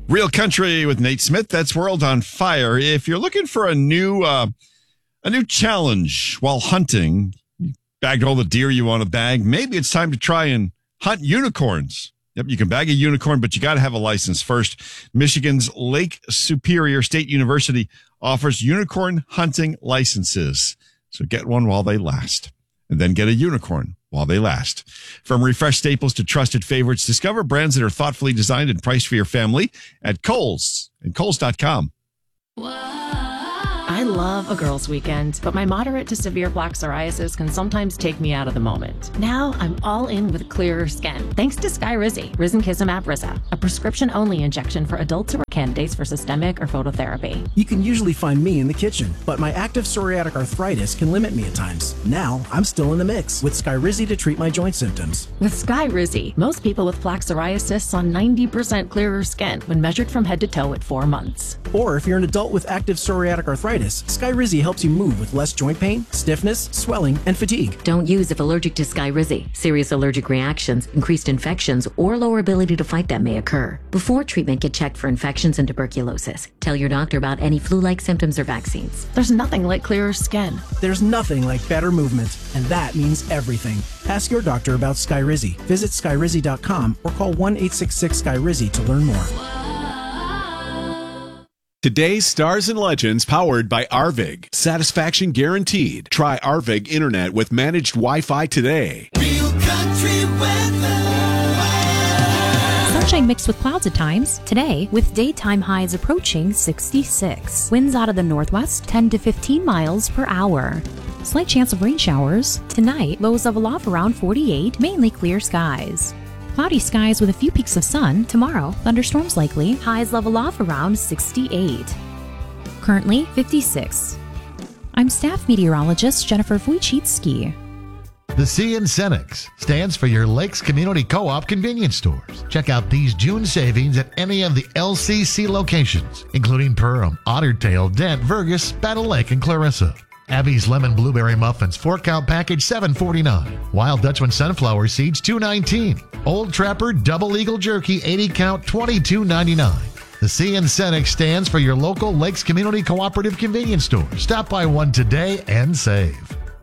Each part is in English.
Real Country with Nate Smith. That's World on Fire. If you're looking for a new challenge while hunting, you bagged all the deer you want to bag, maybe it's time to try and hunt unicorns. Yep, you can bag a unicorn, but you got to have a license first. Michigan's Lake Superior State University offers unicorn hunting licenses. So get one while they last, and then get a unicorn while they last. From refreshed staples to trusted favorites, discover brands that are thoughtfully designed and priced for your family at Kohl's and Kohl's.com. I love a girls' weekend, but my moderate to severe plaque psoriasis can sometimes take me out of the moment. Now I'm all in with clearer skin, thanks to Skyrizi, Risankizumab Risa, a prescription-only injection for adults who are candidates for systemic or phototherapy. You can usually find me in the kitchen, but my active psoriatic arthritis can limit me at times. Now I'm still in the mix with Skyrizi to treat my joint symptoms. With Skyrizi, most people with plaque psoriasis saw 90% clearer skin when measured from head to toe at 4 months. Or if you're an adult with active psoriatic arthritis, Skyrizi helps you move with less joint pain, stiffness, swelling, and fatigue. Don't use if allergic to Skyrizi. Serious allergic reactions, increased infections, or lower ability to fight them may occur. Before treatment, get checked for infections and tuberculosis. Tell your doctor about any flu-like symptoms or vaccines. There's nothing like clearer skin. There's nothing like better movement, and that means everything. Ask your doctor about Skyrizi. Visit Skyrizi.com or call 1-866-SKYRIZI to learn more. Today's Stars and Legends powered by Arvig. Satisfaction guaranteed. Try Arvig Internet with managed Wi-Fi today. Real country weather. Sunshine mixed with clouds at times. Today, with daytime highs approaching 66. Winds out of the northwest 10 to 15 miles per hour. Slight chance of rain showers. Tonight, lows level off around 48, mainly clear skies. Cloudy skies with a few peaks of sun. Tomorrow, thunderstorms likely. Highs level off around 68. Currently, 56. I'm staff meteorologist Jennifer Wojcicki. The C in Cenex stands for your Lakes Community Co-op convenience stores. Check out these June savings at any of the LCC locations, including Perham, Otter Tail, Dent, Vergas, Battle Lake, and Clarissa. Abby's Lemon Blueberry Muffins, 4-count package, $7.49. Wild Dutchman Sunflower Seeds, $2.19. Old Trapper Double Eagle Jerky, 80-count, $22.99. The C in Cenex stands for your local Lakes Community Cooperative convenience store. Stop by one today and save.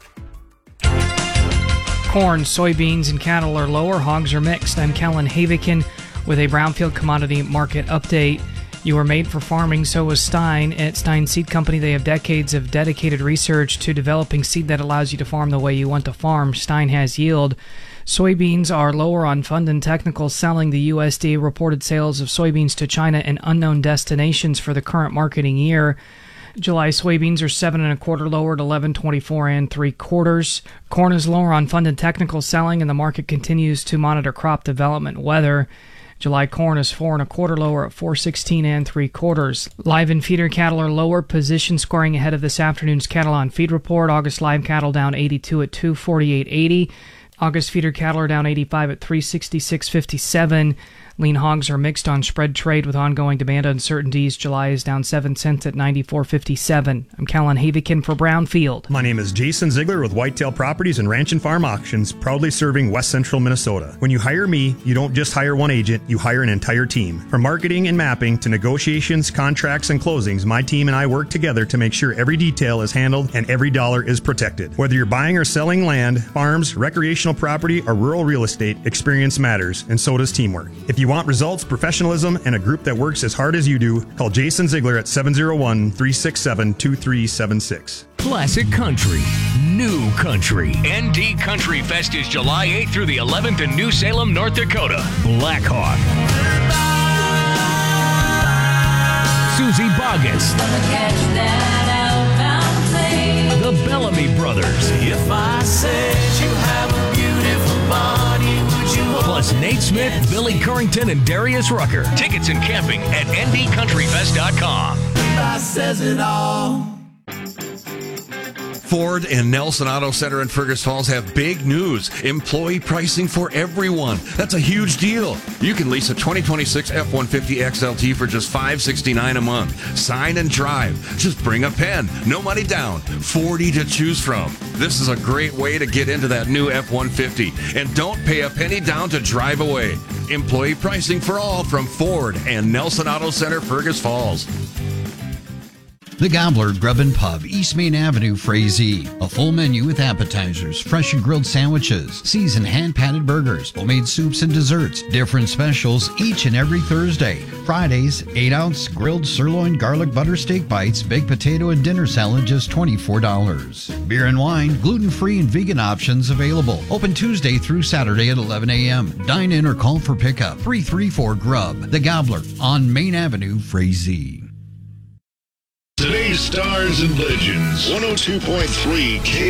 Corn, soybeans, and cattle are lower. Hogs are mixed. I'm Kellen Havikin with a Brownfield Commodity Market Update. You were made for farming, so was Stein. At Stein Seed Company, they have decades of dedicated research to developing seed that allows you to farm the way you want to farm. Stein has yield. Soybeans are lower on fund and technical selling. The USDA reported sales of soybeans to China and unknown destinations for the current marketing year. July soybeans are 7 1/4 lower at 11.24 3/4. Corn is lower on fund and technical selling, and the market continues to monitor crop development weather. July corn is 4 1/4 lower at 4.16 3/4. Live and feeder cattle are lower, position scoring ahead of this afternoon's cattle on feed report. August live cattle down 82 at 248.80. August feeder cattle are down 85 at 366.57. Lean hogs are mixed on spread trade with ongoing demand uncertainties. July is down 7 cents at 94.57. I'm Kellen Havikin for Brownfield. My name is Jason Ziegler with Whitetail Properties and Ranch and Farm Auctions, proudly serving West Central Minnesota. When you hire me, you don't just hire one agent, you hire an entire team. From marketing and mapping to negotiations, contracts, and closings, my team and I work together to make sure every detail is handled and every dollar is protected. Whether you're buying or selling land, farms, recreational property, or rural real estate, experience matters, and so does teamwork. If you want results, professionalism, and a group that works as hard as you do, call Jason Ziegler at 701-367-2376. Classic country, new country. ND Country Fest is July 8th through the 11th in New Salem, North Dakota. Blackhawk, Susie Boggess, the Bellamy Brothers. If I said you have a beautiful body, would you? Plus Nate Smith, Billy Currington, and Darius Rucker. Tickets and camping at ndcountryfest.com. That says it all. Ford and Nelson Auto Center in Fergus Falls have big news. Employee pricing for everyone. That's a huge deal. You can lease a 2026 F-150 XLT for just $569 a month. Sign and drive. Just bring a pen. No money down. 40 to choose from. This is a great way to get into that new F-150. And don't pay a penny down to drive away. Employee pricing for all from Ford and Nelson Auto Center, Fergus Falls. The Gobbler Grub and Pub, East Main Avenue, Frazee. A full menu with appetizers, fresh and grilled sandwiches, seasoned hand-patted burgers, homemade soups and desserts, different specials each and every Thursday. Fridays, 8-ounce grilled sirloin garlic butter steak bites, baked potato and dinner salad, just $24. Beer and wine, gluten-free and vegan options available. Open Tuesday through Saturday at 11 a.m. Dine in or call for pickup. 334-GRUB. The Gobbler on Main Avenue, Frazee. Today's Stars and Legends, 102.3 K.